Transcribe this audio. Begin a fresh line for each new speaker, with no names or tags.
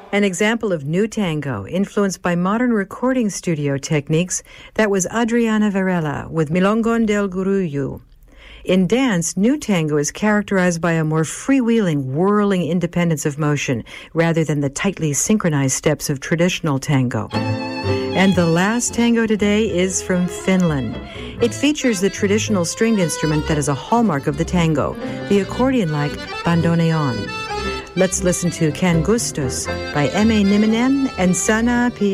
An example of new tango, influenced by modern recording studio techniques, that was Adriana Varela with Milongon del Gurullo. In dance, new tango is characterized by a more freewheeling, whirling independence of motion, rather than the tightly synchronized steps of traditional tango. And the last tango today is from Finland. It features the traditional stringed instrument that is a hallmark of the tango, the accordion-like bandoneon. Let's listen to Ken Gustus by M.A. Niminen and Sanna P.